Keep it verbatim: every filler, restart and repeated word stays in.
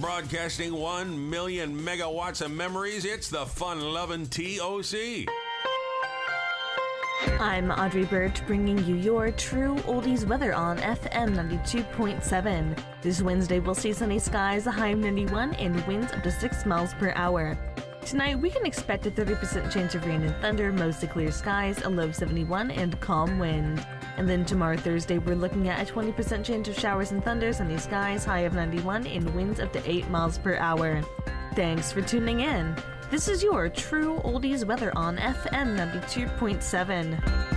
broadcasting one million megawatts of memories. It's the fun-loving T O C. I'm Audrey Birch, bringing you your true oldies weather on F M ninety-two point seven. This Wednesday, we'll see sunny skies, a high of ninety-one, and winds up to six miles per hour. Tonight, we can expect a thirty percent chance of rain and thunder, mostly clear skies, a low of seventy-one, and calm wind. And then tomorrow, Thursday, we're looking at a twenty percent chance of showers and thunder, sunny skies, high of ninety-one, and winds up to eight miles per hour. Thanks for tuning in. This is your true oldies weather on F M ninety-two point seven.